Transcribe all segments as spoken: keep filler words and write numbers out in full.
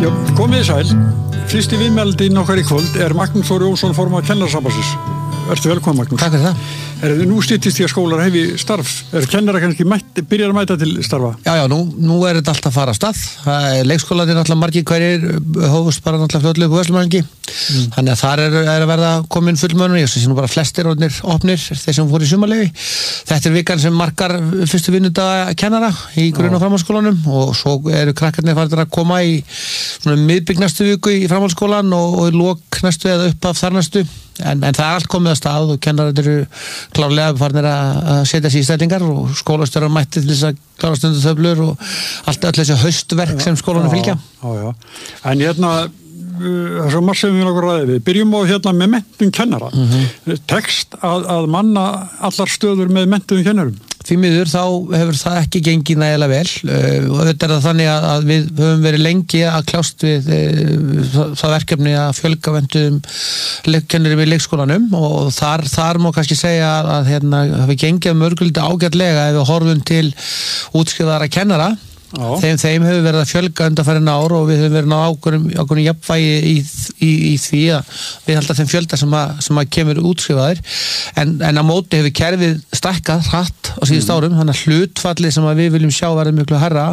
Já, komið sæl. Fyrsti viðmældinn okkar í kvöld er Magnús Þór Jónsson, formaður Kennarasambandsins. Vertu velkominn, Magnús. Takk fyrir það. Er nú styttist því að skólar hefi starf? Er kennara kannski mætt, byrjar að mæta til starfa? Já, já, nú, nú er þetta alltaf að fara af stað. Leikskólarnir náttúrulega margir hverjir hófust bara náttúrulega fljótlega upp á Vestlumanngi. Mm. Þannig að þar er, er að verða komin fullmönnur. Ég sé nú bara flestir orðnir opnir, þeir sem fóru í sumarleyfi. Þetta er vikan sem markar fyrstu vinnudaga kennara í grunn- og framhaldsskólanum og svo eru krakkarnir farin að koma í svona miðbik næstu viku í framhaldsskólan og, og í lok næstu eða upp af þar næstu. En, en það er allt komið að stað og kennarar eru klárlega farnir að setja sig í stellingar og skólastjórar mætti til þess að klára stundatöflur og allt öll þessi haustverk sem skólanum fylgja. Já, já. En hérna, það er svo margt sem við okkur ræðið við. Byrjum á hérna með menntun kennara. Mm-hmm. Tekst að, að manna allar stöður með menntun kennarum. Því miður þá hefur það ekki gengið nægilega vel uh, og þetta er það þannig að, að við höfum verið lengi að kljást við uh, það verkefni að fjölga menntuðum kennurum í leikskólanum og þar, þar má kannski segja að, að hérna, hafi gengið mörguldi ágætlega ef við horfum til útskrifaðara kennara. Þeim, þeim hefur verið að fjölga undanfarin ár og við höfum verið á ákveðnum, ákveðnum jafnvægi í, í, í því að við haldum þeim fjölda sem að, sem að kemur útskrifaðir en, en á móti hefur kerfið stækkað hratt á síðust árum, þannig að hlutfallið sem að við viljum sjá verið mjög hærra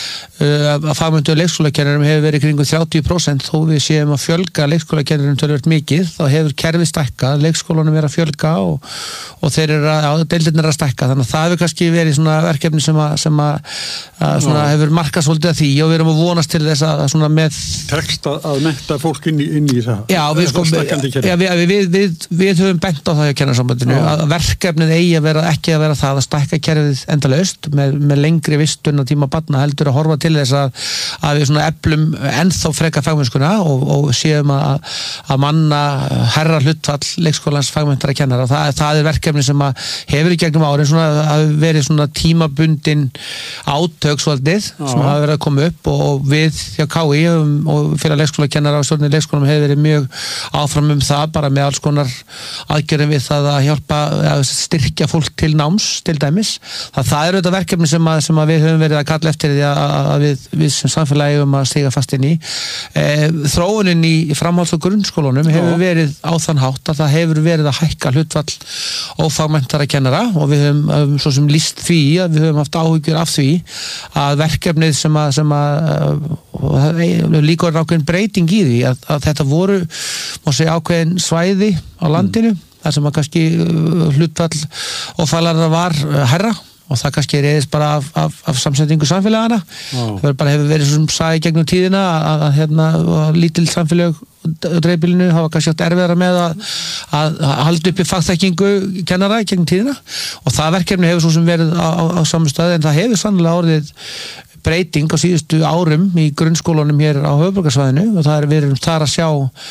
uh, að fagmenntuðu leikskólakennarum hefur verið kringum þrjátíu prósent þó við séum að fjölga leikskólakennarum töluvert mikið, þá hefur kerfið stækkað, leikskólanum er að fjölga og, og þeir eru að, deildirnir er að stækka, þannig að það hefur kannski verið svona verkefni sem að, sem að, að svona hefur markað svolítið að því og við erum að vonast til þess að svona með tekst að mennta fólk inn í, inn í það. Já, við, sko, ja, við, við, við, við höfum bent á það hjá Kennarasambandinu að verkefnið eigi að vera ekki að vera það að stækka kerfið endalaust með, með lengri vistun og tíma barna heldur að horfa til þess að, að við svona eflum ennþá freka fagmennskuna og, og séum að, að manna herra hlutfall leikskólans fagmenntara kennara. Það, það er verkefni sem að hefur í gegnum árin svona að verið svona tímabundin átök svolítið sem hafa verið að koma upp og við hjá K I og fyrir leikskólakennara og stjórnir leikskólanum hefur verið mjög áfram um það bara með alls konar aðgerðum við það að hjálpa að styrkja fólk til náms til dæmis. Það, það er auðvitað verkefni sem að, sem að við höfum verið að kalla eftir því að, að við, við sem samfélagi um að stiga fast inn í. E, þróunin í framhalds- og grunnskólanum hefur verið á þann hátt að það hefur verið að hækka hlutfall ófagmenntara kennara og við höfum, höfum svo sem lýst því að við höfum haft áhyggjur af því að verkefnið sem að, sem að líka er ákveðin breyting í því að, að þetta voru má segja ákveðin svæði á landinu mm. þar sem að kannski hlutfall og falara var herra og það kannski reyðist bara af, af, af samsetningu samfélagana oh. það bara hefur verið svona sæði gegnum tíðina að, að hérna lítil samfélag dreifbýlinu hafa kannski átt erfiðara með að, að, að halda uppi fagþekkingu kennara gegnum tíðina og það verkefni hefur svo sem verið á, á, á samstöðu en það hefur sannlega orðið breyting á síðustu árum í grunnskólanum hér á höfuðborgarsvæðinu og það er við erum þar að sjá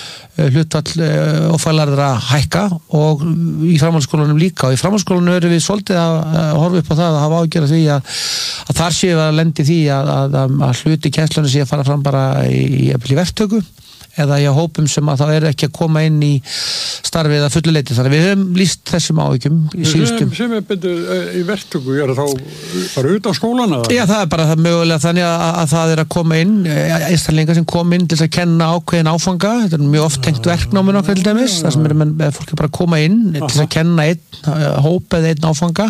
hlutfall ófælarðra hækka og í framhaldsskólanum líka og í framhaldsskólanum erum við svolítið að horfa upp á það að hafa ágjörð því að, að þar séum við að lendi því að, að, að hluti kennslunum sé að fara fram bara í, í verktöku eða í hópum sem að það er ekki að koma inn í starfið að fullu leyti. Þannig við höfum lýst þessum áhyggjum í síðustum. Sem, sem er betur í verktöku, er það þá bara utan skólan eða? Já, það er bara það mögulega þannig að, að það er að koma inn einstaklingar sem kom inn til þess að kenna ákveðin áfanga. Þetta er mjög oft tengt verknáminn okkar til dæmis, þar sem er menn, fólk er bara að koma inn til þess að kenna einn hóp eða einn áfanga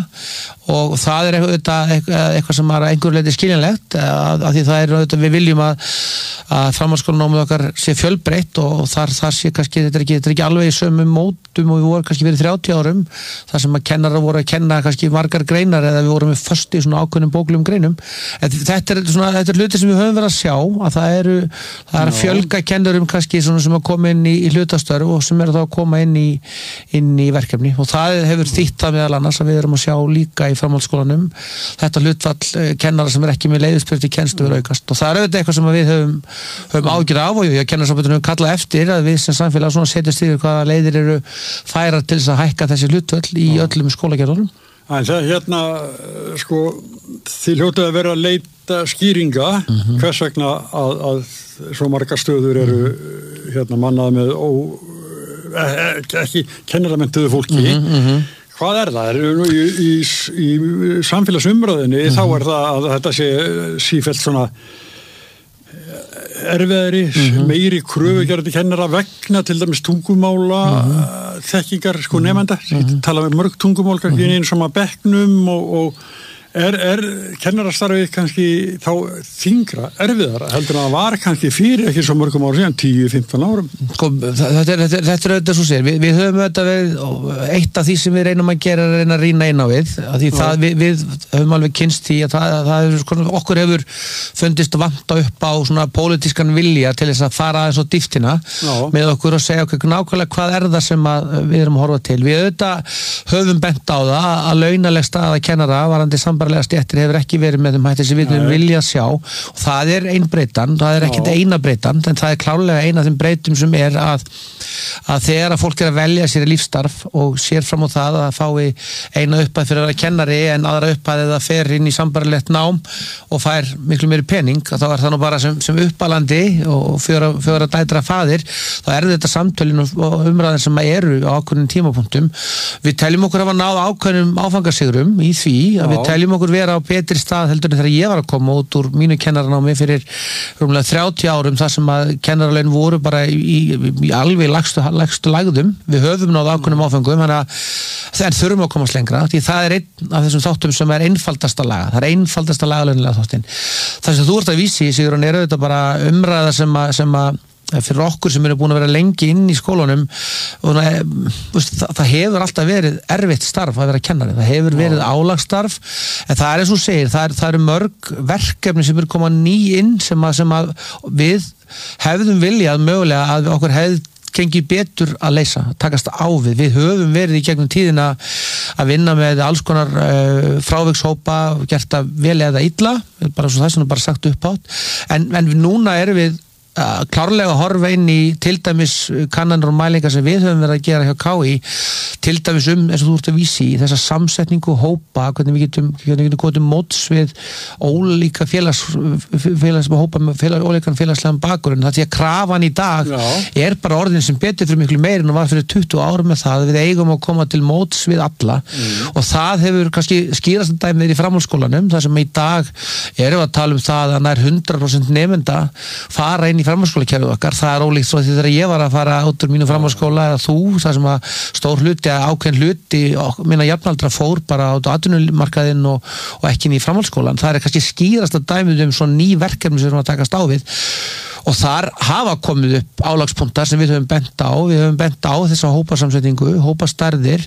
og það er eitthvað, eitthvað sem er að einhverju leyti skiljanlegt að, að því það er eitthvað við viljum að, að framhaldsskólanámið okkar sé fjölbreytt og þar, þar sé kannski, þetta er ekki, þetta er ekki alveg í sömu mótum og við vorum kannski fyrir þrjátíu árum þar sem að kennara voru að kenna kannski margar greinar eða við vorum með föst í svona ákveðnum bóklegum greinum. Þetta er svona, þetta er hluti sem við höfum verið að sjá að það eru, það er að fjölga kennurum kannski svona sem að koma inn í, í hlutastörf og sem eru þá að koma inn í, inn í verkefni og það hefur þýtt það meðal annars að við erum að sjá líka í framhaldsskólanum þetta hlutfall kennara sem er ekki með leiðuspyrti kennslu verið aukast og það er auðvitað eitthvað sem við höfum, höfum ágjörð af og ég kennar sambandinu höfum kallað eftir að við sem samfélag svona setjast yfir hvaða leiðir eru færar til þess að hækka þessi hlutfall í öllum skólagerðunum. En það hérna sko þið hljótið að vera að leita skýringa mm-hmm. hvers vegna að, að svo margar stöður eru hérna mannað með ó, ekki kennaramentuðu fólki mm-hmm. Hvað er það? Er, í, í, í samfélagsumröðinni mm-hmm. þá er það að þetta sé sífellt svona erfiðari, mm-hmm. meiri kröfugerði kennara vegna til dæmis tungumála mm-hmm. þekkingar sko nefnda, mm-hmm. tala með mörg tungumál kannski mm-hmm. eins og maður bekknum og, og Er, er kennarastarfið kannski þá þyngra, erfiðara heldur að það var kannski fyrir ekki svo mörgum ára síðan, tíu til fimmtán árum? Sko, þetta er þetta er auðvitað svo sér, við, við höfum auðvitað við, eitt af því sem við reynum að gera er að reyna að rýna inn á við, að því það, við, við höfum alveg kynst því að það, það er, sko, okkur hefur fundist vanta upp á svona pólitískan vilja til þess að fara aðeins á dýftina Já. Með okkur og segja okkur nákvæmlega hvað er það sem við erum að horfa til. Við auðvitað höfum bent á það að launaleg staða kennara varandi sambærilega stéttir hefur ekki verið með þeim hætti sem við höfum viljað sjá og það er ein breytan, það er ekkit eina breytan en það er klárlega eina af þeim breytum sem er að, að þegar að fólk er að velja sér lífsstarf og sér fram á það að það fái eina upphæð fyrir að vera kennari en aðra upphæð eða fer inn í sambærilegt nám og fær miklu meiri pening þá er það nú bara sem, sem uppalandi og fjóra, fjóra dætra faðir þá er þetta samtölin og umræðin sem eru á ákveðnum tímapunktum. Við teljum okkur að hafa náð ákveðnum áfangasigrum í því að við teljum okkur vera á betri stað heldur en þegar ég var að koma út úr mínu kennaranámi fyrir rúmlega þrjátíu árum þar sem að kennaralaun voru bara í, í, í alveg lagstu, lagstu lagðum. Við höfum náð ákveðnum áfengum en það þurfum að komast lengra því það er einn af þessum þáttum sem er einfaldasta laga. Það er einfaldasta lagalaunalega þáttin. Það sem þú ert að vísi, Sigurjón, er auðvitað bara umræða sem að, sem að fyrir okkur sem eru búin að vera lengi inn í skólunum og það, það hefur alltaf verið erfitt starf að vera kennari, það hefur verið álagsstarf en það er eins og segir, það, er, það eru mörg verkefni sem eru komað ný inn sem að, sem að við hefðum viljað mögulega að okkur hefði gengið betur að leysa, takast á við. Við höfum verið í gegnum tíðina að vinna með alls konar uh, frávikshópa, gert að vel eða illa, bara svo það sem er bara sagt upp átt, en, en núna erum við Uh, klárlega horfa inn í til dæmis kannanir og mælingar sem við höfum verið að gera hjá K I til dæmis um, eins og þú ert að vísi í þessa samsetningu hópa, hvernig við getum hvernig við getum góðum móts við ólíka félags, félags hópa með félags, ólíkan félagslegan bakgrunn, það því að krafan í dag Já. Er bara orðin sem betur fyrir miklu meir en var fyrir tuttugu árum með það, við eigum að koma til móts við alla mm. og það hefur kannski skýrast dæmið í framhaldsskólanum, þar sem í dag erum við að tala um það að nær hundrað prósent nemenda fara inn í framhaldsskólakerfið okkar, það er ólíkt svo því þegar ég var að fara út úr mínu framhaldsskóla eða þú, það sem að stór hluti ákveðin hluti, minna jafnaldra fór bara át á atvinnumarkaðinn og, og ekki inn í framhaldsskólan, það er kannski skýrasta dæmið um svona ný verkefni sem við erum að takast á við og þar hafa komið upp álagspunktar sem við höfum bent á, við höfum bent á þessa hópasamsetningu, hópastærðir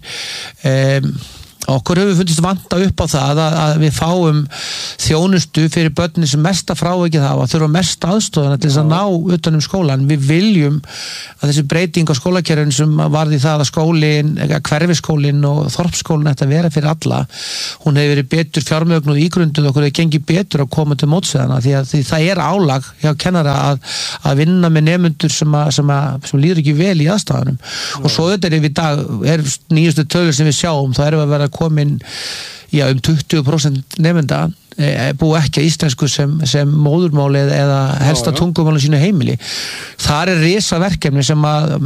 um, okkur hefur fundist vanta upp á það að, að við fáum þjónustu fyrir börnin sem mesta frávikið hafa, þurfa mest aðstoðan til þess að ná utan um skólan. Við viljum að þessi breyting á skólakerfinu sem varði það að skólin, hverfiskólin og þorpsskólin ætti að vera fyrir alla, hún hefur verið betur fjármögnuð og ígrunduð, okkur hefur gengið betur að koma til mótsveðana því að því það er álag hjá kennara að, að vinna með nemendur sem, að, sem, að, sem líður ekki vel í aðstæðanum og svo þetta er við dag, er nýjustu tölur sem við sjáum, þá erum við að vera komin já, um tuttugu prósent nemenda e, búi ekki að íslensku sem, sem móðurmáli eða helsta tungumáli sínu heimili. Þar er risa verkefni sem að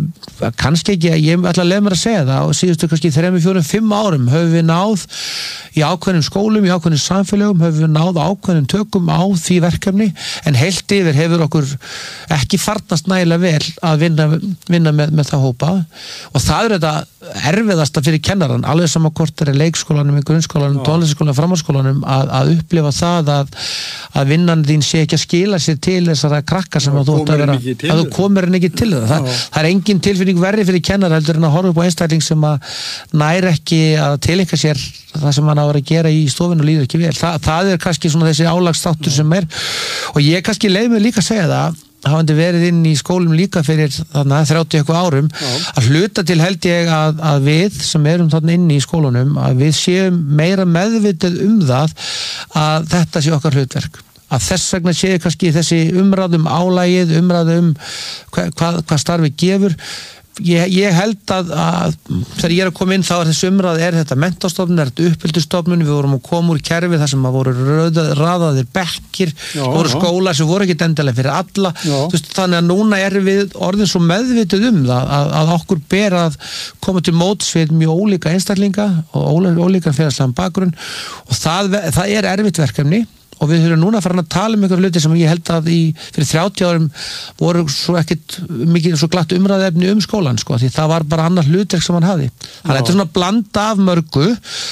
kannski ekki, ég ætla að leið mér að segja það og síðustu kannski þremur, fjórum, fimm árum höfum við náð í ákveðnum skólum, í ákveðnum samfélögum höfum við náð ákveðnum tökum á því verkefni en heilt yfir hefur okkur ekki farnast nægilega vel að vinna, vinna með, með það hópa og það er þetta erfiðasta fyrir kennaran, alveg sama hvort er leikskólanum, í grunnskólanum, tónlistarskólanum, framhaldsskólanum að, að upplifa það að, að vinnan þín sé ekki að skila sér til þessara krakka sem að þú ætti að vera að þú komir henni ekki til það. Það, það er engin tilfinning verri fyrir kennar heldur en að horfa upp á einstakling sem að nær ekki að tileinka sér það sem hann á að gera í stofinu og líður ekki vel. Þa, það er kannski svona þessi álagstáttur sem er og ég kannski leið mig líka að segja það hafandi verið inn í skólum líka fyrir þarna þrjátíu eitthvað árum Já. Að hluta til held ég að, að við sem erum þarna inn í skólunum að við séum meira meðvitað um það að þetta sé okkar hlutverk að þess vegna séu kannski þessi umræðum álægið, umræðum hva, hvað, hvað starfi gefur Ég, ég held að, að þegar ég er að koma inn þá er þessi umræð er þetta menntastofnun, er þetta uppeldisstofnun við vorum að koma úr kerfi þar sem að voru röða, raðaðir bekkir já, voru já. Skólar sem voru ekki endilega fyrir alla veist, þannig að núna erum við orðin svo meðvituð um það að, að okkur ber að koma til móts við mjög ólíka einstaklinga og ólíka félagslegan bakgrunn og það, það er erfitt verkefni og við höfum núna farin að tala um einhverju hluti sem ég held að í, fyrir þrjátíu árum voru svo ekkit mikið svo glatt umræðefni um skólan sko, því það var bara annar hlutverk sem hann hafði. Þannig að þetta er svona blanda af mörgu,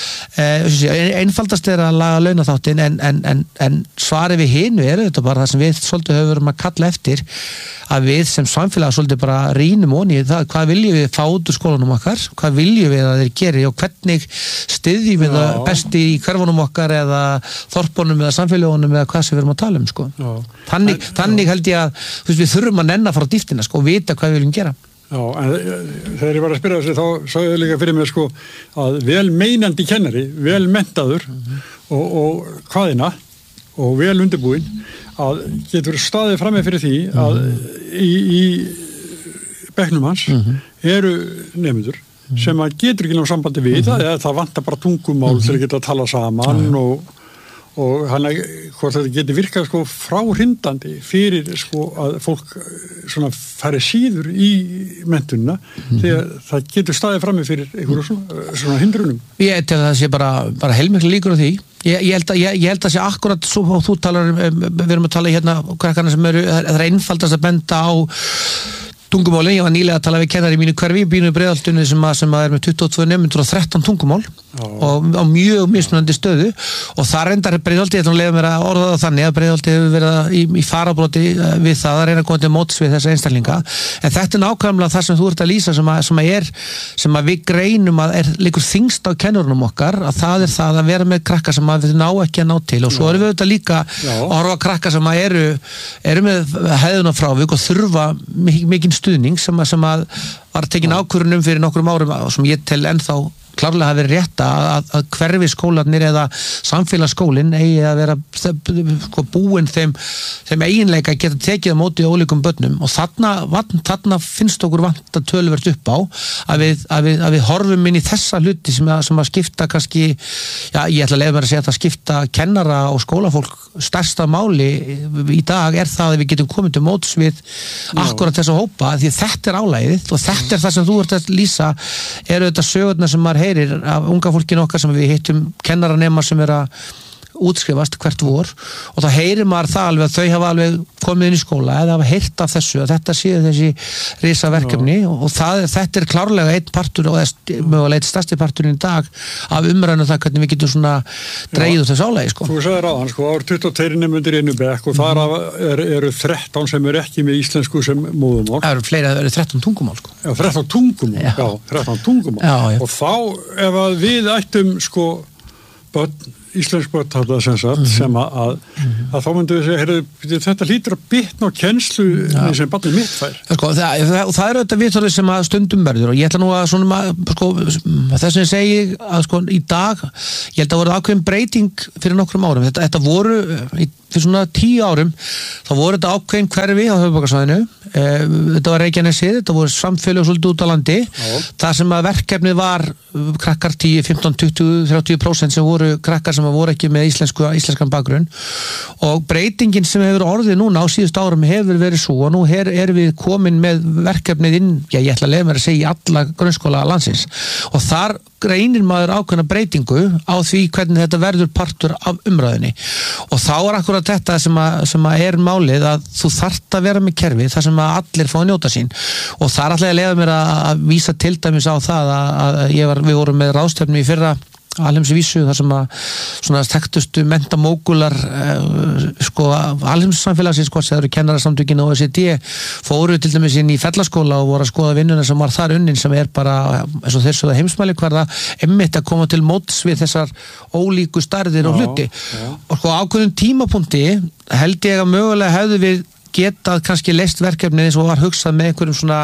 eh, einfaldast er að laga launaþáttinn en, en, en, en svarið við hinu er þetta bara það sem við svolítið höfum að kalla eftir, að við sem samfélag svolítið bara rýnum onni í það, hvað viljum við fá út úr skólanum okkar, hvað viljum við að þeir geri og hvernig styðjum við það besti í hverfunum okkar eða þorpunum eða samfélagunum eða hvað sem við erum að tala um sko. Þannig, þannig held ég að þú veist, við þurfum að nenna frá dýftina sko, og vita hvað við viljum gera. Já, en þegar ég var að spyrja þessi þá sagði ég líka fyrir mig sko að vel meinandi kennari, vel menntaður mm-hmm. og, og hvaðina og vel undirbúinn að getur staðið frammi fyrir því að mm-hmm. í, í bekknum hans mm-hmm. eru nemendur mm-hmm. sem að getur ekki náttúrulega sambandi við mm-hmm. eða það vantar bara tungumál mm-hmm. til að geta að tala saman mm-hmm. og og hann að hvort þetta getur virkað sko fráhrindandi fyrir sko að fólk svona fari síður í menntunina mm-hmm. þegar það getur staðið frammi fyrir einhverju svona, svona hindrunum. Ég tel að það sé bara, bara heilmiklu líkur á því. Ég, ég, held að, ég, ég held að sé akkurat svo og þú talar, við erum að tala hérna krakkarna sem eru, það er einfaldast að benda á tungumálin. Ég var nýlega að tala við kennari í mínu hverfi, býnu í Breiðholtinu sem, sem er með tuttugu og tvö nemendur og þrettán tungumál Já. og á mjög mismunandi stöðu og það reyndar Breiðholti, ég ætla að leiða mér að orða það þannig að Breiðholti hefur verið í, í farabróti við það að reyna að koma til móts við þessa einstaklinga, en þetta er nákvæmlega það sem þú ert að lýsa sem að, sem að er sem að við greinum að er líkur þingst á kennurunum okkar, að það er það að vera með krakka sem að við ná ekki að ná til og svo erum við auðvitað líka Já. að horfa krakka sem að eru, eru með hefðuna frávik og þurfa mikinn stuðning sem að, sem að var tekin ákvörðun um fyrir nokkrum árum sem ég tel ennþá klárlega hafi verið rétt að, að hverfi skólanir eða samfélagsskólinn eigi að vera sko, búin þeim, þeim eiginleika geta tekið á móti ólíkum börnum og þarna, þarna finnst okkur vant að töluvert upp á að við, að við, að við horfum inn í þessa hluti sem að, sem að skipta kannski, já ég ætla að leiða mér að segja að það skipta kennara og skólafólk stærsta máli í dag er það að við getum komið til móts við akkurat þessa hópa því þetta er álægið og þetta er það sem þú ert að lýsa eru þetta sögurnar sem maður heyrir af unga fólkinu okkar sem við hittum kennaranema sem er að útskrifast hvert vor og þá heyrir maður það alveg að þau hafa alveg komið inn í skóla eða hafa heyrt af þessu að þetta séu þessi risaverkefni og það, þetta er klárlega einn partur og mögulega einn stærsti parturinn í dag af umræðinu það hvernig við getum svona dreigð úr þessu álagi sko. Þú sagði ráðan sko, ár tuttugu og tveir nemendur í einu bekk og þar er, eru þrettán sem eru ekki með íslensku sem móðumál. Það eru fleiri, það eru þrettán tungumál sko. Já, þrettán tungumál, já, já þrettán tungumál já, já. Og þá ef að við ættum sko börn íslensk börn þarna sem sagt mm-hmm. sem að, að, mm-hmm. að þá myndu við segja heyrðu, þetta lítur að bitna á kennslu ja. sem barnið mitt fær. Sko, það, það, það er auðvitað viðhorfið sem að stundum verður og ég ætla nú að svona sko, þess að ég segi að sko í dag ég held að voru ákveðin breyting fyrir nokkrum árum. Þetta, þetta voru í, fyrir svona tíu árum þá voru þetta ákveðin hverfi á höfuðborgarsvæðinu e, þetta var Reykjanesið, þetta voru samfélög svolítið út á landi Já. þar sem að verkefnið var krakkar tíu, fimmtán, tuttugu, þrjátíu prósent sem voru krakkar sem voru ekki með íslensku, íslenskan bakgrunn og breytingin sem hefur orðið núna á síðust árum hefur verið svo og nú her, erum við komin með verkefnið inn, já ég ætla að leiða mér að segja í alla grunnskóla landsins og þar greinir maður ákveðna breytingu á því hvernig þetta verður partur af umræðinni og þá er akkurat þetta sem að, sem að er málið að þú þarft að vera með kerfi þar sem að allir fá að njóta sín og þar ætla ég að leiða mér að, að vísa til dæmis á það að, að ég var, við vorum með ráðstefnu í fyrra alheimsvísu þar sem að svona þekktustu mentamógular eh, sko alheimssamfélagsins sko sem eru kennarasamtökin og O E C D fóru til dæmis inn í fellaskóla og voru að skoða vinnuna sem var þar unnin sem er bara eins og þessu heimsmælikvarða einmitt að koma til móts við þessar ólíku stærðir og hluti já. Og sko ákveðum tímapunkti held ég að mögulega hefðu við getað kannski leist verkefnið eins og var hugsað með einhverjum svona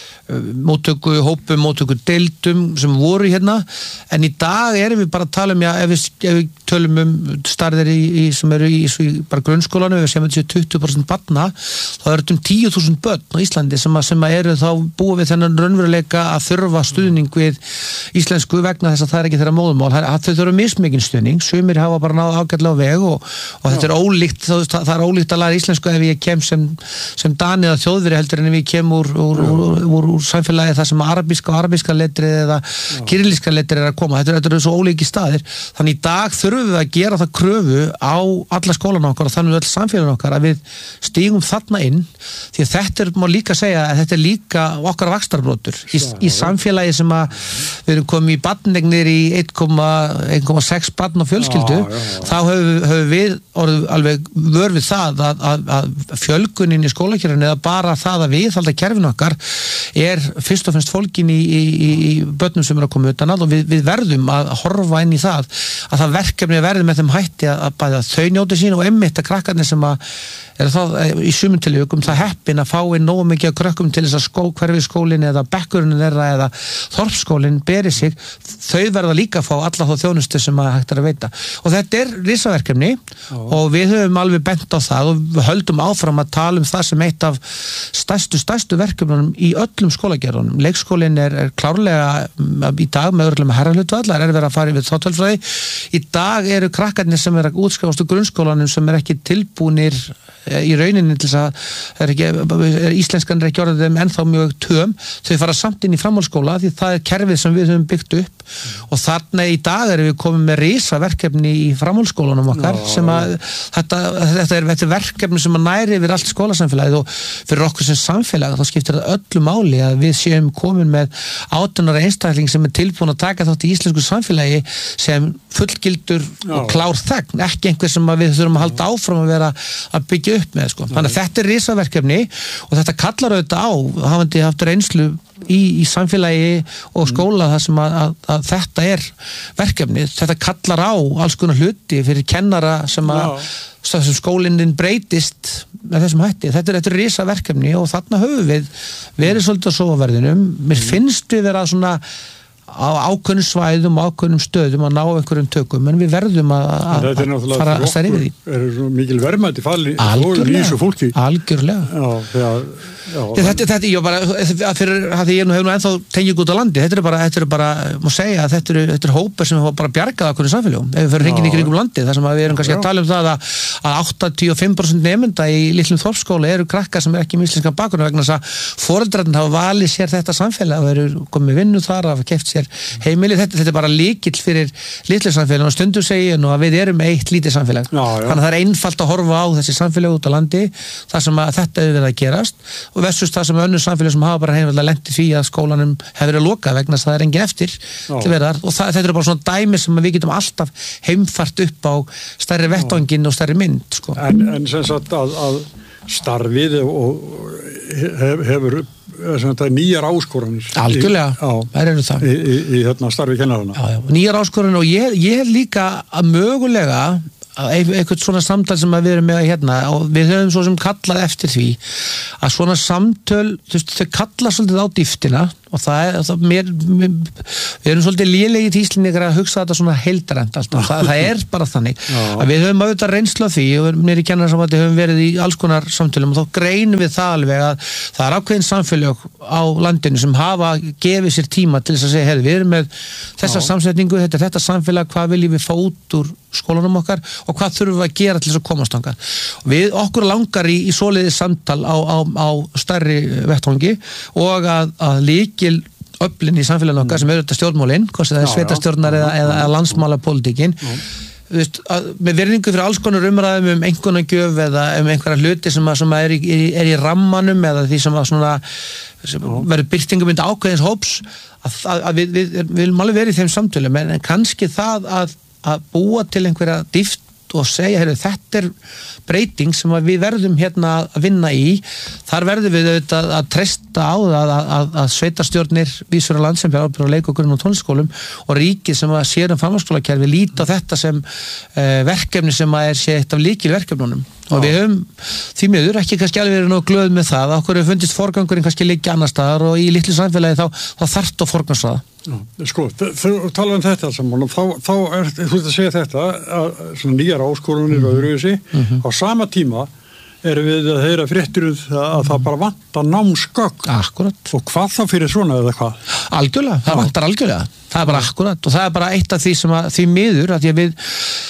móttöku hópum, móttöku deildum sem voru hérna, en í dag erum við bara að tala um, já, ef við, ef við tölum um starðir í, í, sem eru í, í bara grunnskólanu, ef við séum þessi tuttugu prósent barna, þá eru um tíu þúsund börn á Íslandi sem, að, sem að eru þá búið við þennan raunveruleika að þurfa stuðning við íslensku vegna þess að það er ekki þeirra móðumál, þau þurfa mismikinn stuðning, sumir hafa bara náð ágætlega á veg og, og þetta er ólíkt, það, það er ólíkt að læra íslensku ef ég kem sem, sem Dani eða Þjóðveri heldur en ef ég kem úr, úr, úr, úr úr samfélagi þar sem arabíska og arabíska letrið eða kyrillíska letrið er að koma, þetta, þetta eru svo ólíki staðir, þannig í dag þurfum við að gera það kröfu á alla skólana okkar og þannig öll samfélagin okkar að við stígum þarna inn, því að þetta er, má líka segja að þetta er líka okkar vaxtarbrotur í, í samfélagi sem að við erum komið í barnegnir í eitt komma sex barn og fjölskyldu, já, já, já. Þá höfum höf við orðið alveg vör við það að, að, að fjölgunin í skólakerfinu eða bara það að viðhalda kerfinu okkar er fyrst og fremst fólkin í, í, í börnum sem er að koma utan að og við, við verðum að horfa inn í það að það verkefni verður með þeim hætti að, að, að þau njóti sín og einmitt að krakkarnir sem að er það í sumum tilvikum það heppin að fá inn nógu mikið að krökkum til þess að skó, hverfi skólinn eða bekkurinn þeirra eða þorpsskólinn beri sig, þau verða líka að fá alla þá þjónustu sem að hægt er að veita og þetta er risaverkefni og við höfum alveg bent á það og við höldum áfram að tala um það sem eitt af stærstu, stærstu verkefnunum í öllum skólagerðunum. Leikskólinn er, er klárlega í dag með örgulega með herrahlutfall, er verið að fara yfir þáttölfræði. Í dag eru krakkarnir sem er að útskrifast úr grunnskólanum sem er ekki tilbúnir í rauninni til þess að er ekki, er íslenskan er ekki orðið þeim ennþá mjög töm, þau fara samt inn í framhaldsskóla því það er kerfið sem við höfum byggt upp mm. og þarna í dag erum við komið með risaverkefni í framhaldsskólanum okkar no. sem að þetta, þetta, er, þetta er verkefni sem að næri yfir allt skólasamfélagið og fyrir okkur sem samfélag þá skiptir það öllu máli að við séum komin með átján ára einstakling sem er tilbúin að taka þátt í íslensku samfélagi sem fullgildur no. og klár þegn, ekki einhver sem við þurfum að halda áfram að vera að byggja upp með sko. Þannig að þetta er risaverkefni og þetta kallar auðvitað á hafandi haft reynslu í, í samfélagi og skóla þar sem að, að, að þetta er verkefni, þetta kallar á alls konar hluti fyrir kennara sem að sem skólinn breytist með þessum hætti, þetta er, þetta er risaverkefni og þarna höfum við verið svolítið á sofaverðinum, mér finnst við vera svona á ákveðnum svæðum og ákveðnum stöðum að ná einhverjum tökum, en við verðum að, að fara að stærri við því. Það er svo mikil verðmæti falli í þessu fólki. Algjörlega. Já, þegar, já, Já, þetta, þetta, ég bara, fyrir að ég nú hefur nú ennþá tengið út á landi, þetta er bara, þetta er bara, má segja að þetta eru, þetta eru hópar sem hafa bara bjargað okkur í samfélagum, ef við fyrir hringin í kringum landi, þar sem við erum kannski að tala um það að, að áttatíu og fimm prósent nemenda í litlum þorpsskóla eru krakkar sem er ekki með íslenskan bakgrunn vegna þess að foreldrarnir hafa valið sér þetta samfélag og eru komið vinnu þar, hafa keypt sér heimili, þetta, þetta er bara lykill fyrir litlu samfélag og stundum segi ég nú að við erum eitt lítið samfélag, já, já. Þannig að það er einfalt að horfa á þessi samfélag út á landi þar sem að þetta hefur verið að gerast og versus það sem önnur samfélag sem hafa bara heimlega lent í því að skólanum hefur verið að loka vegna þess að það er engin eftir til verðar og það, þetta er bara svona dæmi sem við getum alltaf heimfært upp á stærri vettvanginn og stærri mynd sko. En, en sem sagt að, að starfið og hef, hefur þetta nýjar áskoranir algjörlega, það eru það í, í, í hérna starfi kennarana já, já. Nýjar áskoranir og ég, ég hef líka að mögulega eitthvað svona samtal sem við erum með hérna og við höfum svo sem kallað eftir því að svona samtöl þú veist, þau kalla svolítið á dýftina og það er, það, mér, mér, við erum svolítið lélegið í Íslendingar að hugsa þetta svona heildarænt alltaf, það, það er bara þannig að við höfum auðvitað reynslu af því og mér í kennarasambandi höfum verið í alls konar samtölum og þá greinum við það alveg að það er ákveðin samfélög á landinu sem hafa gefið sér tíma til þess að segja, hey, við erum með þessa samsetningu, þetta er þetta samfélag, hvað viljum við fá út úr skólanum okkar og hvað þurfum við að gera til þess að komast þangað. Við okkur langar í, í svoleiðis samtal á, á, á stærri vettvangi og að, að líkil öflin í samfélaginu okkar sem eru þetta stjórnmálin, hvort það er sveitastjórnar eða, eða landsmálapólitíkin með virðingu fyrir alls konar umræðum um einhvernagjöf eða um einhverja hluti sem, að, sem að er, í, er í rammanum eða því sem að svona sem verður byrtingum undir ákveðins hóps að, að, að við, við, við viljum alveg verið í þeim samtölum en kannski það að að búa til einhverja dýft og segja, heyrðu, þetta er breyting sem við verðum hérna að vinna í þar verðum við auðvitað að treysta á það að, að, að sveitarstjórnir vísur á land sem fyrir ábyrgð á leik- og grunn- og tónlistarskólum og ríkið sem að sér um framhaldsskólakerfi líta á þetta sem uh, verkefni sem að er sé eitt af lykilverkefnunum og við höfum því miður ekki kannski alveg verið nóg glöð með það okkur hefur fundist forgangurinn kannski liggja annar staðar og í litlu samfélagi þá, þá þarft að forgangsraða. Sko, þú tala um þetta saman og þá, þá er þú veist að segja þetta að svona nýjar áskorunir og öðruvísi mm-hmm. á sama tíma erum við að heyra fréttir um það að það bara vantar námsgögn. Akkurat. Og hvað þá fyrir svona eða hvað? Algjörlega, það vantar algjörlega. Það er bara akkurat og það er bara eitt af því sem að því miður að því að við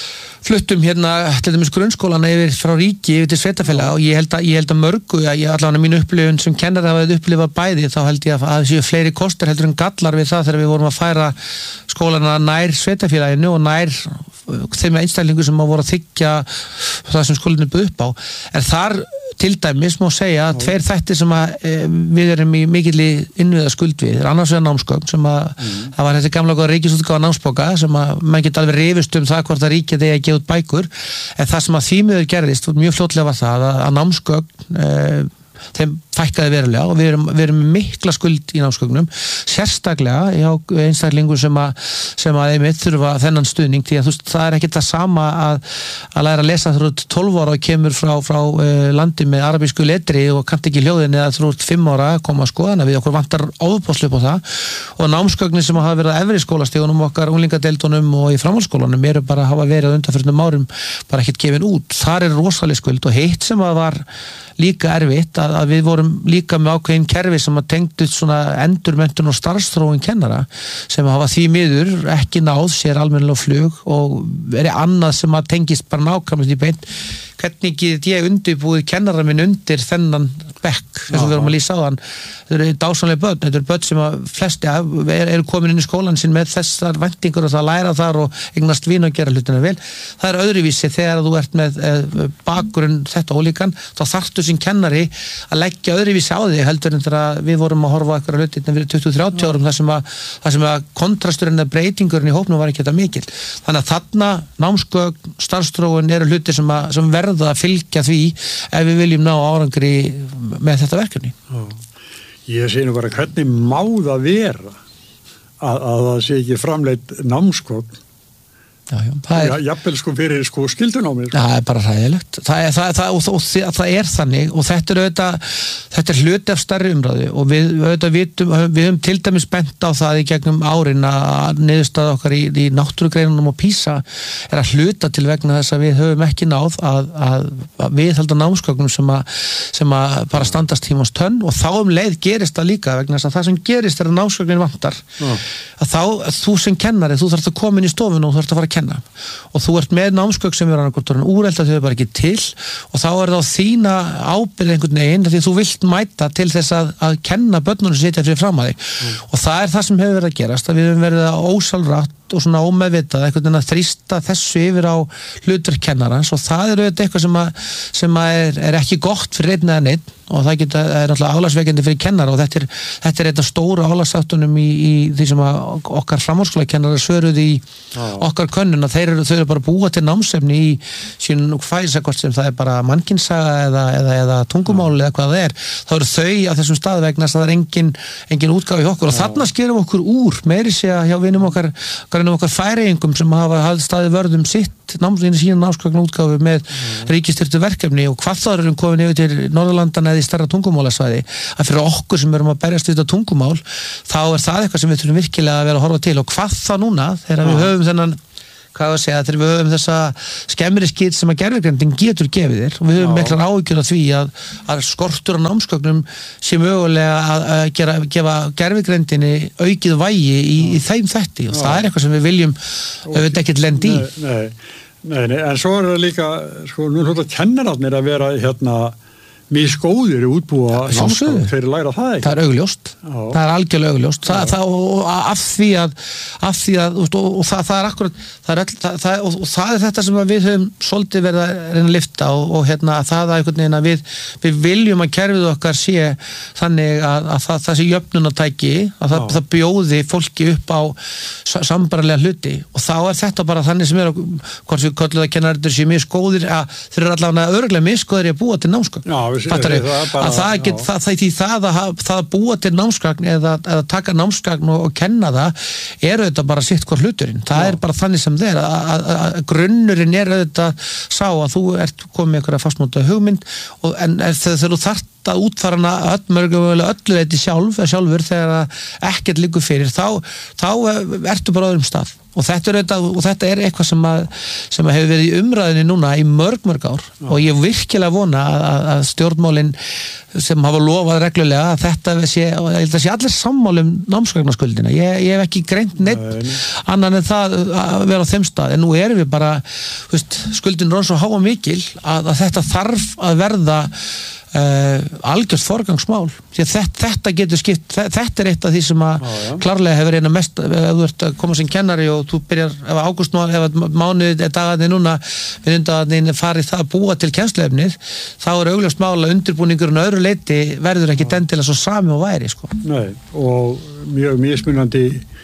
fluttum hérna til dæmis grunnskólana yfir frá ríki yfir til sveitarfélaga og ég held að, ég held að mörgu, að ég allavega mín upplifun sem kennar hafa upplifað bæði, þá held ég að það séu fleiri kostur heldur en gallar við það þegar við vorum að færa skólana nær sveitarfélaginu og nær þeim einstaklingu sem að voru að þykja það sem skólinn er buð upp á. En þar til dæmis má segja að tveir þættir sem að e, við erum í mikilli innviða skuld við, annars vegar námsgögn sem að mm. það var þetta gamla góða ríkisútgáfa námsbóka sem að maður geti alveg rifist um það hvort að ríkið eigi að gefa út bækur, en það sem að því miður gerðist mjög fljótlega var það að, að námsgögn e, þeim fækkaði verulega og við erum, við erum mikla skuld í námsgögnum, sérstaklega hjá einstaklingur sem að, sem að einmitt þurfa þennan stuðning, því að þú veist, það er ekkert það sama að, að læra að lesa þrjótt tólf ára og kemur frá, frá uh, landi með arabísku letri og kannt ekki hljóðin eða þrjótt fimm ára að koma að skoðana við okkur vantar áðupáslu upp á það og námsgögnin sem hafa verið að efri skólastígunum okkar unglingadeildunum og í framhaldsskólanum eru bara að hafa verið undanförnum árum bara ekkert gefin út. Þar er rosaleg skuld og heitt sem að var líka erfitt að, að við vorum líka með ákveðin kerfi sem að tengdu svona endurmenntun og starfsþróun kennara sem hafa því miður ekki náð sér almennilega flug og verið annað sem að tengist bara nákvæmlega í beint. Hvernig get ég undirbúið kennara minn undir þennan bekk, þess að við erum að lýsa á þann. Þetta eru dásamlega börn, þetta eru börn sem að flesti eru er komin inn í skólan sinn með þessar væntingur og það læra þar og eignast vín og gera hlutina vel. Það er öðruvísi þegar þú ert með eh, bakgrunn þetta ólíkan, þá þarftu sem kennari að leggja öðruvísi á þig heldur en þegar við vorum að horfa eitthvað hlutina fyrir tuttugu til þrjátíu árum þar sem að, þar sem að kontrasturinn eða breytingurinn í hópnum var ekki þetta mikil. Þannig að þarna námsgögn, starfsþróun eru hluti sem, að, sem verða að fylgja því ef við viljum ná árangri með þetta verkefni. Já. Ég sé nú bara hvernig má það vera að, að það sé ekki framleitt námsgögn. Já, já, það er, jafnvel sko fyrir sko skildunámi sko. Það er bara hræðilegt það er, það, það, og, og, og, það er þannig og þetta er, auðvitað, þetta er hluti af stærri umræðu og við, auðvitað, vitum, við höfum til dæmis bent á það í gegnum árin að niðurstaða okkar í, í náttúrugreinunum og PISA er að hluta til vegna þess að við höfum ekki náð að, að, að viðhalda námsgögnum sem að, sem að bara standast tímans tönn og þá um leið gerist það líka vegna þess að það sem gerist er að námsgögnin vantar Já. Að þá, þú sem kennari, þú þarft að koma inn í stofun og þú þarft að fara að kenna og þú ert með námsgögn sem er annarkvort úrelt að þau er bara ekki til og þá er það á þína ábyrgð einhvern veginn því þú vilt mæta til þess að, að kenna börnunum sem sitja fyrir fram að þig mm. og það er það sem hefur verið að gerast að við höfum verið að ósálrætt og svona ómeðvitað einhvern veginn að þrýsta þessu yfir á hlutverk kennarans og það er auðvitað eitthvað sem, að, sem að er, er ekki gott fyrir einn eða neitt og það geta, er náttúrulega álagsveikjandi fyrir kennara og þetta er, þetta er eitthvað stóra álagsáttunum í, í því sem að okkar framhaldsskólakennarar svöruð í ah. okkar könnun að þeir eru, þau eru bara búa til námsefni í sín fæsakort sem það er bara mannkynssaga eða, eða, eða tungumáli eða hvað það er, þá eru þau á þessum stað vegna að það er engin, engin útgáfi í okkur og þarna skerum okkur úr meiri sé að hjá vinum okkar, okkar, okkar færeyingum sem hafa hafði staðið vörðum sitt námsefni sína námsgögn útgáfi með mm. ríkisstyrktu verkefni og hvað það eru komin yfir til Norðurlandana í starra tungumálasvæði, að fyrir okkur sem erum að berjast við þetta tungumál, þá er það eitthvað sem við þurfum virkilega að vera að horfa til og hvað það núna, þegar við höfum þennan hvað að segja, þegar við höfum þessa skemmri skýt sem að gervigreindin getur gefið þér og við höfum miklar áhyggjur af því að, að skortur á námsgögnum sé mögulega að, að gera, gefa gervigreindinni aukið vægi í, í þeim þætti og Já. Það er eitthvað sem við viljum auðvitað ekkert lenda í. Nei, nei, nei, nei, en svo er það líka, sko, nú hljóta kennararnir að vera hérna misgóðir í útbúa námsgögn fyrir að læra það ekki. Það er augljóst. Já. Það er algjörlega augljóst. Það, það, og af því að, af því að og, og það, það er akkurat, það er, það, það, og, og það er þetta sem við höfum svolítið verið að reyna að lyfta og, og hérna það að einhvern veginn að við, við viljum að kerfið okkar sé þannig að, að það, það sé jöfnunartæki, að það, það bjóði fólki upp á sambarlega hluti og þá er þetta bara þannig sem er hvort við köllum að kennararnir séu misgóðir að þeir eru allavega örugglega misgóðir í að búa til námsgögn. Já, Fattar þau, að það get, það, það, það, að, það að búa til námsgagn eða að taka námsgagn og, og kenna það er auðvitað bara sitt hver hluturinn það Já. Er bara þannig sem þeir að, að, að grunnurinn er auðvitað sá að þú ert komið með einhverja fastmóta hugmynd og, en þegar þú þarft að útfara hana öll, öllu leiti sjálf, sjálfur þegar ekkert liggur fyrir þá, þá ertu bara öðrum stað og þetta er, þetta, og þetta er eitthvað sem, að, sem að hefur verið í umræðinni núna í mörg mörg ár Já. Og ég virkilega vona að, að stjórnmálin sem hafa lofað reglulega að þetta sé, ég held að sé allir sammála um námsgagnaskuldina, ég, ég hef ekki greint neitt Nei. annan en það að vera á þeim stað, en nú erum við bara veist, skuldin er svo háa mikil að, að þetta þarf að verða Uh, algjört forgangsmál því að þetta, þetta getur skipt þetta er eitt af því sem að já, já. klárlega hefur eina mest, ef þú ert að koma sem kennari og þú byrjar, ef ágúst nú ef mánuðið er dagarnir núna við undagarnir farið það að búa til kennsluefnið þá er augljóst mál að undirbúningurinn öðru leiti verður ekki dendilega svo sami og væri sko. Nei, og mjög mismunandi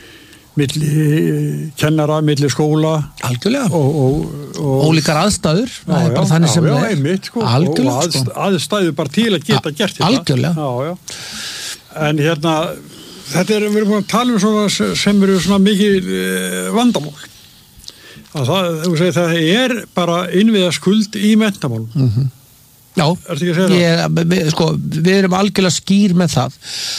milli kennara, milli skóla algjörlega og, og, og ólíkar aðstæður já, já, já, já, einmitt, sko, algjörlega og aðst, aðstæður bara til að geta A gert þetta algjörlega já, já. En hérna þetta er, við erum búin að tala um svona sem eru svona mikið eh, vandamál að það, þú segir, það er bara innviða skuld í menntamál mm-hmm. Já, ég, við, sko, við erum algjörlega skýr með það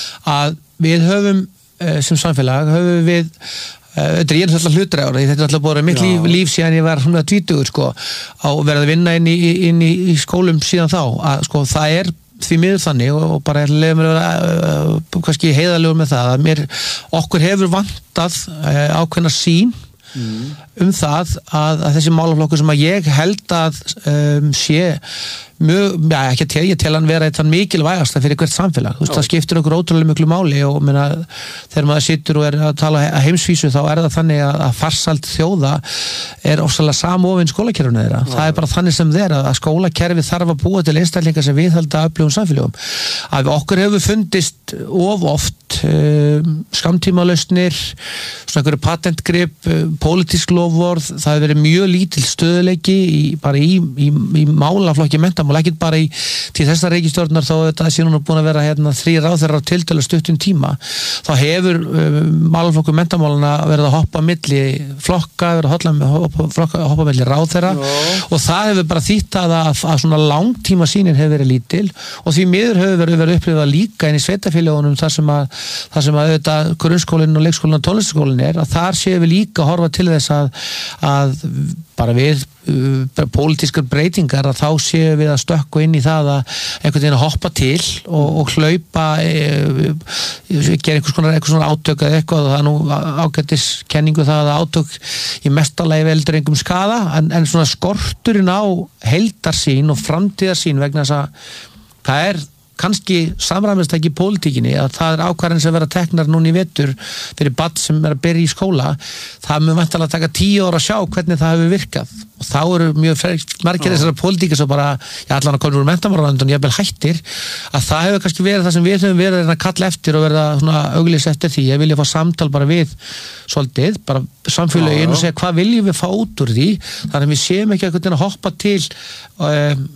að við höfum sem samfélag höfum við þetta er ég alltaf hlutræður þetta er alltaf búin mitt líf, líf síðan ég var svona tvítugur sko á verið að vinna inn í, inn í, í skólum síðan þá að sko það er því miður þannig og, og bara leiðum mér að vera uh, kannski heiðarlegur með það að mér okkur hefur vantað uh, ákveðna sín mm. um það að, að þessi málaflokkur sem að ég held að um, sé mjög, já ekki að tel, ég tel hann vera eitthvað mikilvægasta fyrir hvert samfélag, þú veist, það skiptir okkur ótrúlega miklu máli og meina þegar maður situr og er að tala að heimsvísu þá er það þannig að, að farsæld þjóða er ofsalega samofinn skólakerfinu þeirra, já. Það er bara þannig sem þeirra að skólakerfi þarf að búa til einstaklingar sem viðhalda öflugum samfélögum að okkur hefur fundist of oft um, skamtímalausnir svona einhverju patentgrip, um, pólitísk lofvorð, það hefur verið mjög lítil stöðuleiki í, bara í, í, í málaflokki mennta og ekki bara í til þessar reikistjórnar þá þetta sé núna búin að vera hérna þrý ráðherrar á tiltölu stuttum tíma þá hefur um, málaflokku menntamálana verið að hoppa milli flokka, verið að hoppa, hoppa, hoppa milli ráðherra no. og það hefur bara þýtt að, að, að svona langtíma sýnin hefur verið lítil og því miður hefur verið, verið upplifað líka inn í sveitafélagunum þar sem að, þar sem að auðvitað grunnskólinn og leikskólinn og tónlistaskólinn er að þar séum við líka að horfa til þess að, að bara við uh, pólitískar breytingar að þá séum við að stökku inn í það að einhvern veginn að hoppa til og, og hlaupa e, gera einhvers konar, einhvers konar átök eða eitthvað og það er nú ágætis kenningu það að átök í mestalagi veldur einhverjum skaða en, en svona skorturinn á heildarsýn og framtíðarsýn vegna þess að það er kannski samræmist ekki í pólitíkinni að það er ákvarðin sem vera teknar núna í vetur fyrir barn sem er að byrja í skóla það mun væntanlega taka tíu ára að sjá hvernig það hefur virkað og þá eru mjög margir þessara pólitíkir sem bara, já allan að koma úr menntamálaráðuneytinu jafnvel hættir að það hefur kannski verið það sem við höfum verið að kalla eftir og verða svona auglýsa eftir því ég vilja fá samtal bara við svolítið, bara samfélögin og segja hvað viljum við fá út úr því þannig að við séum ekki að hoppa til um,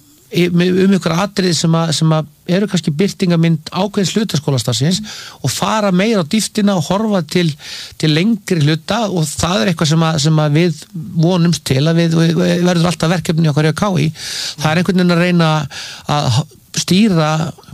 um ykkur atriði sem að, sem að eru kannski birtingamind ákveðins hlutaskólastarfsins og fara meira á dýftina og horfa til, til lengri hluta og það er eitthvað sem að, sem að við vonumst til að við, við verður alltaf verkefni okkar í að ká í það er einhvern veginn að reyna að stýra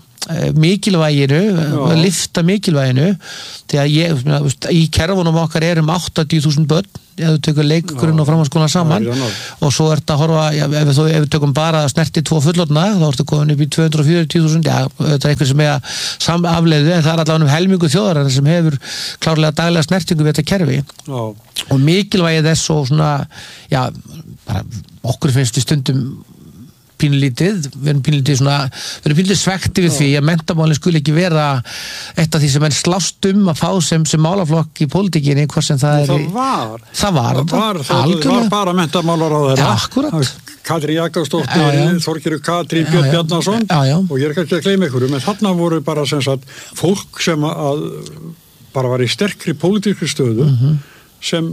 mikilvæginu, að lyfta mikilvæginu því að ég, í kerfunum okkar er um áttatíu þúsund börn ef þú tökur leikgrunn og framhaldsskóla saman já, já, og svo ert að horfa já, ef, þú, ef við tökum bara snerti tvo fullorðna þá ertu komin upp í tvö hundruð fjörutíu þúsund já, þetta er einhver sem er samafleiðu en það er allavega um helmingu þjóðar sem hefur klárlega daglega snertingu við þetta kerfi já. Og mikilvægið þess og svona já, bara okkur finnst við stundum pínlítið, við erum pínlítið svona við erum pínlítið svekti við því að menntamálin skuli ekki vera eitt af því sem er slást um að fá sem, sem málaflokk í pólitíkinni hvort sem það er það var það var, það var, það var bara menntamálaráðherra akkurat Katrín Jakobsdóttir, Þorgerður Katrín Björn Bjarnason og ég er ekki að gleyma ykkur en þarna voru bara sem sagt fólk sem að bara var í sterkri pólitískri stöðu mm-hmm. sem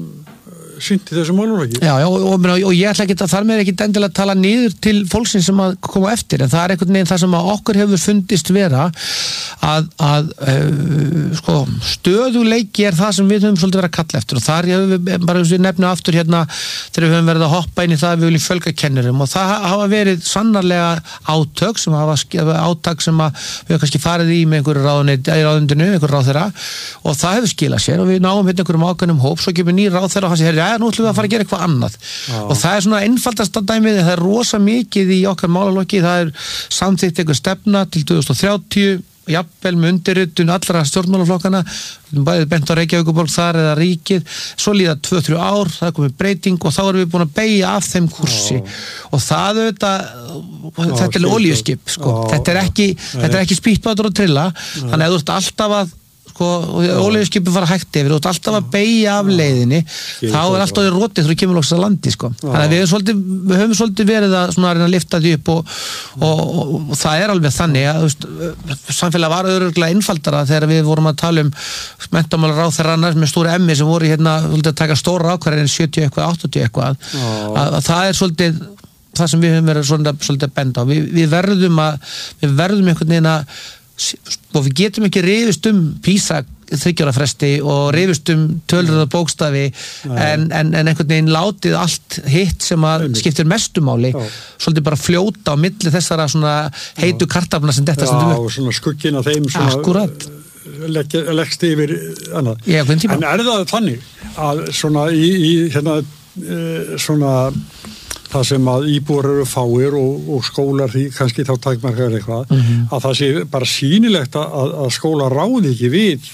synti þessu málaflokki. Já, já, og, og, og ég ætla ekki að þar með ekki endilega að tala niður til fólksins sem að koma eftir, en það er einhvern veginn það sem að okkur hefur fundist vera að, að uh, sko, stöðuleiki er það sem við höfum svolítið verið að kalla eftir og þar hefur við bara við nefnum aftur hérna þegar við höfum verið að hoppa inn í það að við viljum fjölga kennurum og það hafa verið sannarlega átök sem hafa átak sem að við hafa kannski farið í með einhverju ráðundinu, einhverju ráðherra og það hefur skilað sér og við náum hérna einhverjum ákveðnum hóp, svo kemur ný ráðherra og hann segir, já, já, nú ætlum við að fara að gera eitthvað annað Já. og það er svona einfaldasta dæmið, það er rosa mikið í okkar málalokki, það er samþykkt eitthvað stefna til tvö þúsund og þrjátíu, jafnvel með undirritun allra stjórnmálaflokkana, bæðið bent á Reykjavíkurborg þar eða ríkið, svo líða tvö til þrjú ár, það er komið breyting og þá erum við búin að beygja af þeim kursi Já. og það auðvitað, þetta er olíuskip, sko, Já. þetta er ekki, þetta er ekki spýtbátur og trilla, Nei. þannig að þú ert alltaf að sko, olíuskipin fara hægt yfir, þú ert alltaf að beygja af leiðinni, þá er alltaf í rótið þegar þú kemur loksins að landi, sko. Þannig að við, svolítið, við höfum svolítið verið að, svona, að reyna að lyfta því upp og, og, og, og það er alveg þannig að veist, samfélag var örugglega einfaldara þegar við vorum að tala um menntamálaráðherrana með stóra emmi sem voru hérna að taka stóra ákvarðanir sjötíu eitthvað, áttatíu eitthvað, að, að það er svolítið það sem við höfum verið svolítið, svolítið að benda á. Við, við verðum að, við verðum einhvern veginn að og við getum ekki rifist um PISA þriggja ára fresti og rifist um tölur og bókstafi en, en, en einhvern veginn látið allt hitt sem að skiptir mestu máli Já. Svolítið bara fljóta á milli þessara svona heitu kartafna sem þetta Já, og svona skugginn af þeim svona legg, leggst yfir annað Já, en er það þannig að svona í, í hérna svona það sem að íbúar eru fáir og, og skólar því kannski þá takmarkar eitthvað mm-hmm. að það sé bara sýnilegt að, að skólar ráði ekki við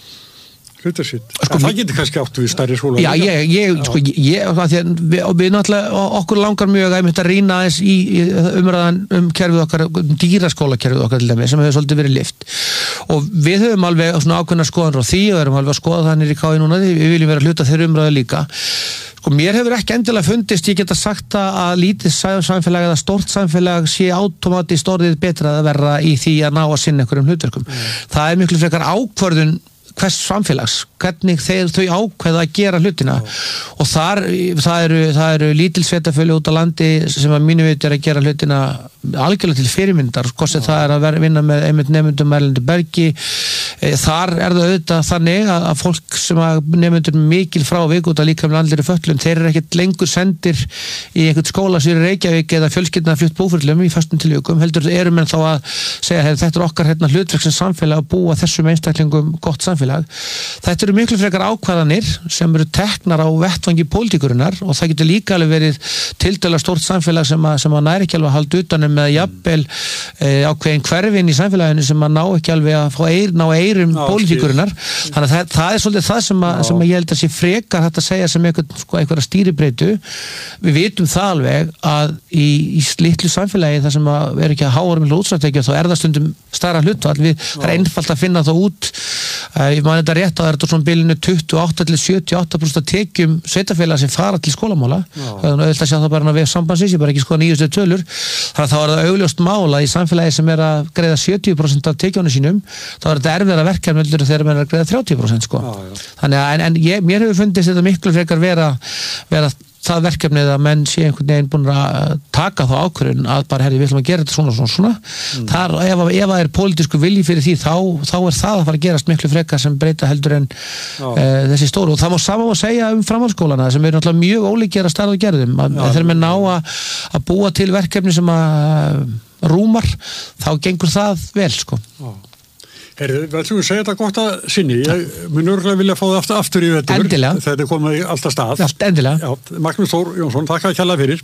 hlutur sitt. Sko, það getur kannski áttu við stærri skólar. Já, ég, ég, sko, ég, það því að við, við náttúrulega, okkur langar mjög að mynda að rýna aðeins í, í umræðan um kerfið okkar, dýraskólakerfið okkar til dæmis, sem hefur svolítið verið lyft. Og við höfum alveg svona ákveðna skoðanir á því og erum alveg að skoða þannig í K I núna, við viljum vera hluta þeirra umræðu líka. Sko, mér hefur ekki endilega fundist, ég geta sagt að lítið samfélag eða stórt samfélag sé automatist orðið betra að verða í því að ná að sinna einhverjum hlutverkum. Mm. Það er miklu frekar ákvörðun hvers samfélags, hvernig þeir þau ákveða að gera hlutina Já. Og þar, það eru, það eru lítil sveitafjölu út á landi sem að mínu veit er að gera hlutina algjörlega til fyrirmyndar, hvort sem það er að vera, vinna með einmitt nemyndum Erlendu Bergi, e, þar er það auðvitað þannig að, að fólk sem að nemyndur mikil frá vik út að líka með andlir föllum, þeir eru ekkert lengur sendir í einhvern skóla sem eru Reykjavík eða fjölskyldna flutt búfurlum í fastum tilvikum, heldur eru menn þá að segja, hey, þetta er okkar hérna hlutverk sem samfélag að búa þessum einstaklingum gott samfélag. Þetta eru miklu frekar ákvarðanir sem eru teknar á vettvangi pólitíkurinnar og það getur líka alveg verið tiltölulega stórt samfélag sem að, sem að næri ekki alveg að halda utanum með jafnvel e, ákveðin hverfin í samfélaginu sem að ná ekki alveg að fá eir, ná eirum pólitíkurinnar. Þannig að það, það er svolítið það sem að, sem að ég held að sé frekar hægt að segja sem einhver, sko, einhverja stýribreytu. Við vitum það alveg að í, í litlu samfélagi þar sem að er ekki að háa um útsvartekja þá er það stundum stærra hlutvall. Við, það er einfalt að finna það út. Ég man þetta rétt að það er þetta svona bilinu tuttugu og átta til sjötíu og átta prósent tekjum sveitafélaga sem fara til skólamála. Það er auðvitað að sjá það bara við sambandsins, ég bara ekki skoða nýjustu tölur. Þannig að þá er það augljóst mála í samfélagi sem er að greiða sjötíu prósent af tekjunum sínum, þá er þetta erfiðara verkefni þegar maður er að greiða þrjátíu prósent sko. Já, já. Þannig að en, en ég, mér hefur fundist þetta miklu frekar vera, vera það verkefnið að menn sé einhvern veginn búin að taka þá ákvörðun að bara herri við ætlum að gera þetta svona svona svona mm. þar ef, ef það er pólitísku vilji fyrir því þá, þá er það að fara að gerast miklu frekar sem breyta heldur en uh, þessi stóru og það má saman að segja um framhaldsskólana sem eru náttúrulega mjög ólíkir að starfa og gerðum að þegar menn ná að, að búa til verkefni sem að rúmar þá gengur það vel sko. Já. Herðu, við ætlum að segja þetta gott að sinni. Ég mun örgulega vilja fá það aftur, aftur í vettur. Endilega. Þetta er komið alltaf stað. Allt, endilega. Já, Magnús Þór Jónsson, þakka að kjalla fyrir.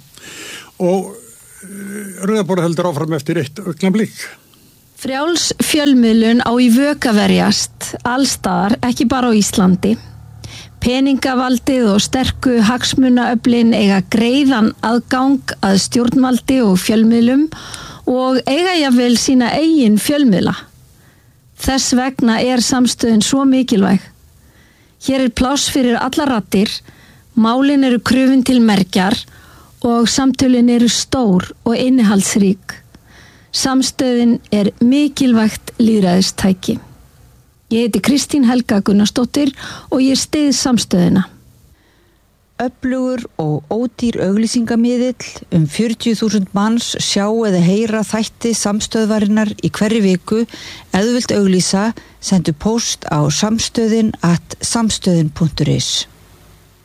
Og Rauðaborð heldur áfram eftir eitt augnablik. Frjáls fjölmiðlun á í vök að verjast, allstaðar, ekki bara á Íslandi. Peningavaldið og sterku hagsmunaöflin eiga greiðan aðgang að stjórnvaldi og fjölmiðlum og eiga jafnvel sína eigin fjölmiðla. Þess vegna er samstöðin svo mikilvæg. Hér er pláss fyrir alla raddir, málin eru krufin til mergjar og samtölin eru stór og innihaldsrík. Samstöðin er mikilvægt lýðræðistæki. Ég heiti Kristín Helga Gunnarsdóttir og ég styð samstöðina. Öflugur og ódýr auglýsingamiðill um fjörutíu þúsund manns sjá eða heyra þætti samstöðvarinnar í hverri viku. Ef þú vilt auglýsa, sendu post á samstöðin at samstöðin punktur is.